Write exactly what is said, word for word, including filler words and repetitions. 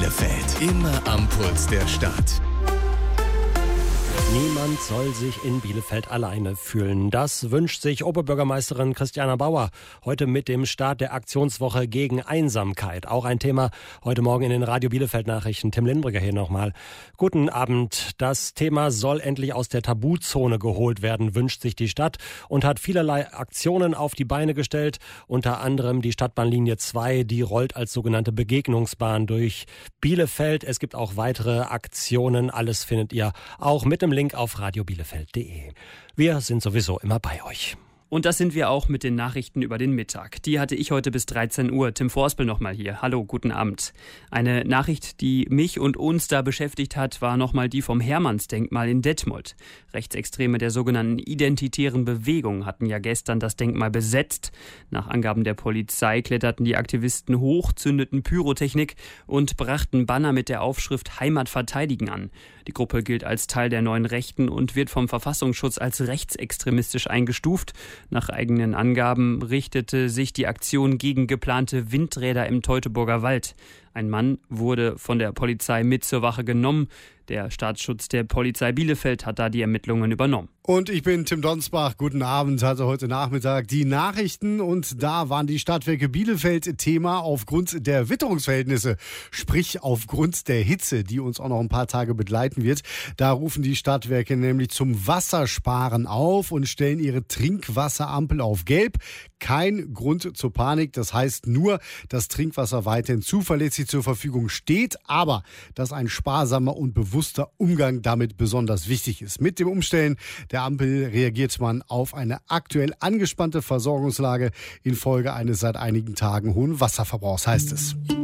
Bielefeld, immer am Puls der Stadt. Niemand soll sich in Bielefeld alleine fühlen. Das wünscht sich Oberbürgermeisterin Christiana Bauer heute mit dem Start der Aktionswoche gegen Einsamkeit. Auch ein Thema heute Morgen in den Radio Bielefeld Nachrichten. Tim Lindbrügger hier nochmal. Guten Abend. Das Thema soll endlich aus der Tabuzone geholt werden, wünscht sich die Stadt und hat vielerlei Aktionen auf die Beine gestellt. Unter anderem die Stadtbahnlinie zwei, die rollt als sogenannte Begegnungsbahn durch Bielefeld. Es gibt auch weitere Aktionen. Alles findet ihr auch mit dem Link auf radio bielefeld punkt de. Wir sind sowieso immer bei euch. Und das sind wir auch mit den Nachrichten über den Mittag. Die hatte ich heute bis dreizehn Uhr. Tim Vorspel nochmal hier. Hallo, guten Abend. Eine Nachricht, die mich und uns da beschäftigt hat, war nochmal die vom Hermannsdenkmal in Detmold. Rechtsextreme der sogenannten identitären Bewegung hatten ja gestern das Denkmal besetzt. Nach Angaben der Polizei kletterten die Aktivisten hoch, zündeten Pyrotechnik und brachten Banner mit der Aufschrift Heimat verteidigen an. Die Gruppe gilt als Teil der neuen Rechten und wird vom Verfassungsschutz als rechtsextremistisch eingestuft. Nach eigenen Angaben richtete sich die Aktion gegen geplante Windräder im Teutoburger Wald. Ein Mann wurde von der Polizei mit zur Wache genommen. Der Staatsschutz der Polizei Bielefeld hat da die Ermittlungen übernommen. Und ich bin Tim Donsbach. Guten Abend, hatte heute Nachmittag die Nachrichten und da waren die Stadtwerke Bielefeld Thema aufgrund der Witterungsverhältnisse, sprich aufgrund der Hitze, die uns auch noch ein paar Tage begleiten wird. Da rufen die Stadtwerke nämlich zum Wassersparen auf und stellen ihre Trinkwasserampel auf Gelb. Kein Grund zur Panik, das heißt nur, dass Trinkwasser weiterhin zuverlässig zur Verfügung steht, aber dass ein sparsamer und bewusster Umgang damit besonders wichtig ist. Mit dem Umstellen der Ampel reagiert man auf eine aktuell angespannte Versorgungslage infolge eines seit einigen Tagen hohen Wasserverbrauchs, heißt es.